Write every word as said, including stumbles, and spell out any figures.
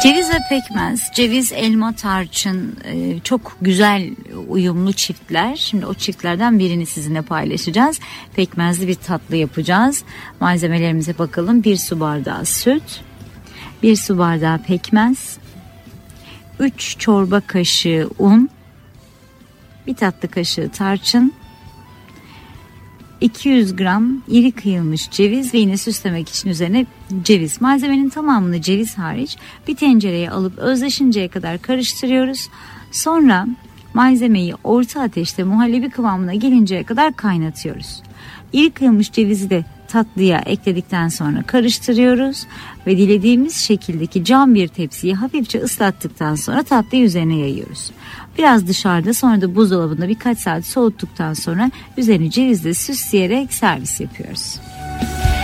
Ceviz ve pekmez, ceviz, elma, tarçın e, çok güzel uyumlu çiftler. Şimdi o çiftlerden birini sizinle paylaşacağız. Pekmezli bir tatlı yapacağız. Malzemelerimize bakalım. Bir su bardağı süt, bir su bardağı pekmez, üç çorba kaşığı un, bir tatlı kaşığı tarçın, iki yüz gram iri kıyılmış ceviz ve yine süslemek için üzerine ceviz. Malzemenin tamamını ceviz hariç bir tencereye alıp özleşinceye kadar karıştırıyoruz. Sonra malzemeyi orta ateşte muhallebi kıvamına gelinceye kadar kaynatıyoruz. İri kıyılmış cevizi de tatlıya ekledikten sonra karıştırıyoruz ve dilediğimiz şekildeki cam bir tepsiyi hafifçe ıslattıktan sonra tatlıyı üzerine yayıyoruz. Biraz dışarıda, sonra da buzdolabında birkaç saat soğuttuktan sonra üzerini cevizle süsleyerek servis yapıyoruz.